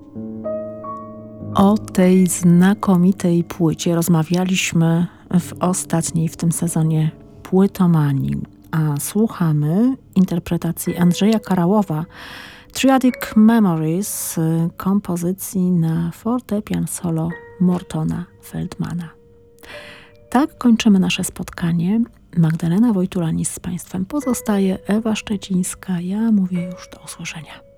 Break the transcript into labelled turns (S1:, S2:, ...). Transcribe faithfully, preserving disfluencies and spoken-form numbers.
S1: O tej znakomitej płycie rozmawialiśmy w ostatniej w tym sezonie płytomanii, a słuchamy interpretacji Andrzeja Karałowa Triadic Memories, kompozycji na fortepian solo Mortona Feldmana. Tak kończymy nasze spotkanie. Magdalena Wojtulanis z Państwem pozostaje, Ewa Szczecińska. Ja mówię już do usłyszenia.